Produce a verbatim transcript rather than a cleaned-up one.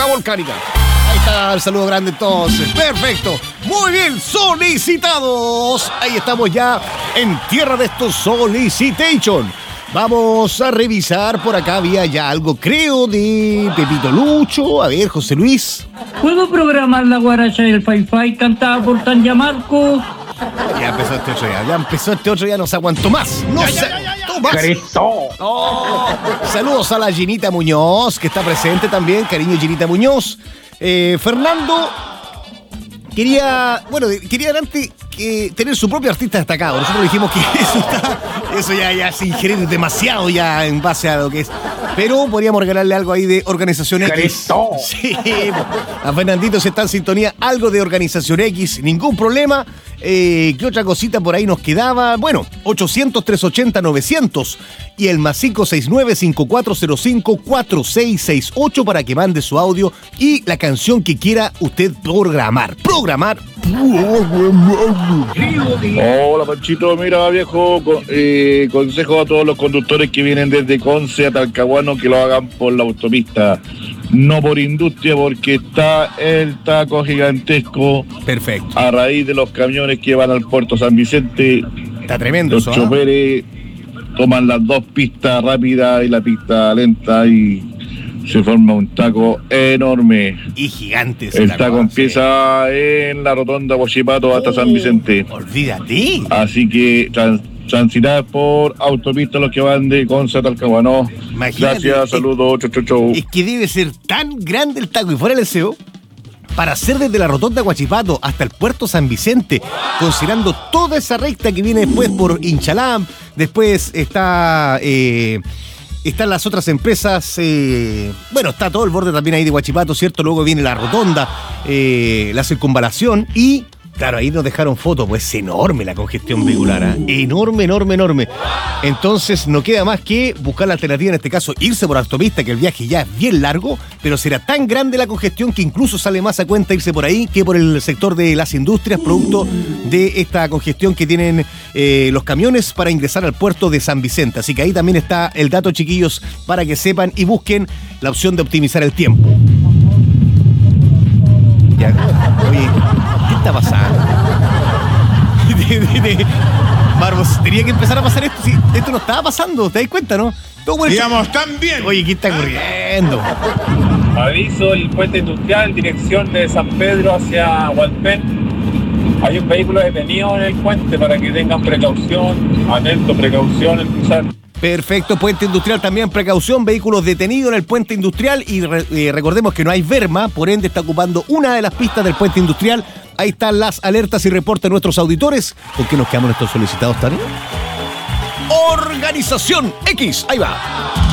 volcánica. Ahí está el saludo grande entonces. Perfecto. Muy bien, solicitados. Ahí estamos ya en tierra de estos solicitation. Vamos a revisar por acá. Había ya algo, creo, de Pepito Lucho. A ver, José Luis. ¿Puedo programar la guaracha del Fai-Fai cantada por Tanya Marco? Ya empezó este otro ya. Ya empezó este otro ya. No se aguantó más. No se aguantó más. Oh. Saludos a la Ginita Muñoz, que está presente también. Cariño, Ginita Muñoz. Eh, Fernando quería, bueno, quería antes que tener su propio artista destacado. Nosotros dijimos que eso está, eso ya, ya se ingerir demasiado ya en base a lo que es. Pero podríamos regalarle algo ahí de Organización X. Sí, a Fernandito se está en sintonía, algo de Organización X, ningún problema. Eh, ¿Qué otra cosita por ahí nos quedaba? Bueno, ochocientos, trescientos ochenta, novecientos y el más cinco seis nueve, cinco cuatro cero cinco, cuatro seis seis ocho para que mande su audio y la canción que quiera usted programar. Programar. Hola Panchito, mira viejo, eh, consejo a todos los conductores que vienen desde Conce a Talcahuano que lo hagan por la autopista, no por industria, porque está el taco gigantesco. Perfecto. A raíz de los camiones que van al puerto San Vicente. Está tremendo los eso, choferes ¿eh? Toman las dos pistas rápidas y la pista lenta y se forma un taco enorme. Y gigante. El taco, taco empieza sí. en la rotonda Huachipato hasta oh, San Vicente. Olvídate. Así que trans, transitar por autopista los que van de Conce a Talcahuano. Gracias, saludos, chau, chau, chau. Es que debe ser tan grande el taco y fuera el S E O para hacer desde la rotonda Huachipato hasta el puerto San Vicente, considerando toda esa recta que viene después por Inchalam, después está... Eh, Están las otras empresas, eh, bueno, está todo el borde también ahí de Huachipato, ¿cierto? Luego viene la rotonda, eh, la circunvalación y, claro, ahí nos dejaron fotos, pues enorme la congestión vehicular, ¿eh? Enorme, enorme, enorme. Entonces no queda más que buscar la alternativa, en este caso irse por autopista, que el viaje ya es bien largo, pero será tan grande la congestión que incluso sale más a cuenta irse por ahí que por el sector de las industrias, producto de esta congestión que tienen eh, los camiones para ingresar al puerto de San Vicente. Así que ahí también está el dato, chiquillos, para que sepan y busquen la opción de optimizar el tiempo. Ya, oye, ¿qué está pasando? de, de, de, Barbos, tenía que empezar a pasar esto. Sí, esto no estaba pasando, ¿te das cuenta, no? Digamos, tan bien. Oye, ¿qué está ocurriendo? Aviso, el puente industrial en dirección de San Pedro hacia Hualpén. Hay un vehículo detenido en el puente para que tengan precaución, atento, precaución al cruzar. Perfecto, puente industrial también, precaución, vehículos detenidos en el puente industrial y re, eh, recordemos que no hay verma, por ende está ocupando una de las pistas del puente industrial. Ahí están las alertas y reportes de nuestros auditores. ¿Con qué nos quedamos nuestros solicitados, Tania? Organización X, ahí va.